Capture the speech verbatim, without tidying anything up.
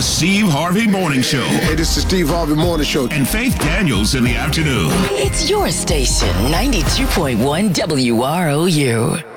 The Steve Harvey Morning Show. Hey, this is the Steve Harvey Morning Show. And Faith Daniels in the afternoon. It's your station, ninety-two point one W R O U.